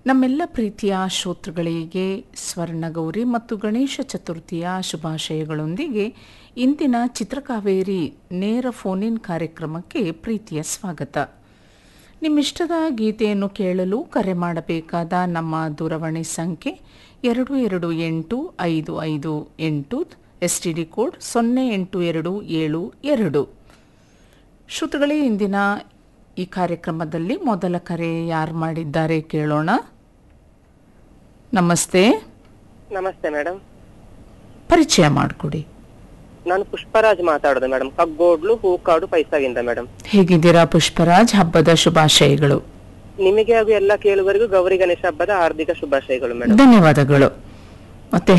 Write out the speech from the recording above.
ನಮ್ಮೆಲ್ಲ ಪ್ರೀತಿಯ ಶ್ರೋತೃಗಳಿಗೆ ಸ್ವರ್ಣಗೌರಿ ಮತ್ತು ಗಣೇಶ ಚತುರ್ಥಿಯ ಶುಭಾಶಯಗಳೊಂದಿಗೆ ಇಂದಿನ ಚಿತ್ರಕಾವೇರಿ ನೇರ ಫೋನ್ ಇನ್ ಕಾರ್ಯಕ್ರಮಕ್ಕೆ ಪ್ರೀತಿಯ ಸ್ವಾಗತ. ನಿಮ್ಮಿಷ್ಟದ ಗೀತೆಯನ್ನು ಕೇಳಲು ಕರೆ ಮಾಡಬೇಕಾದ ನಮ್ಮ ದೂರವಾಣಿ ಸಂಖ್ಯೆ 228558 STD ಕೋಡ್ 08272. ಶ್ರೋತೃಗಳೇ, ಇಂದಿನ ಈ ಕಾರ್ಯಕ್ರಮದಲ್ಲಿ ಮೊದಲ ಕರೆ ಯಾರು ಮಾಡಿದ್ದಾರೆ ಕೇಳೋಣ. ನಮಸ್ತೆ. ನಮಸ್ತೆ ಮೇಡಮ್. ಪರಿಚಯ ಮಾಡಿಕೊಡಿ. ನಾನು ಪುಷ್ಪರಾಜ್ ಮಾತಾಡೋದು ಮೇಡಮ್, ಕಗ್ಗೋಡ್ಲು ಹೂಕಾಡು ಪೈಸಾಗಿಂದ ಮೇಡಮ್. ಹೇಗಿದ್ದೀರಾ ಪುಷ್ಪರಾಜ್? ಹಬ್ಬದ ಶುಭಾಶಯಗಳು. ನಿಮಗೆ ಹಾಗೂ ಎಲ್ಲ ಕೇಳುವರಿಗೂ ಗೌರಿ ಗಣೇಶ ಹಬ್ಬದ ಹಾರ್ದಿಕ ಶುಭಾಶಯಗಳು ಮೇಡಮ್. ಧನ್ಯವಾದಗಳು. ಮತ್ತೆ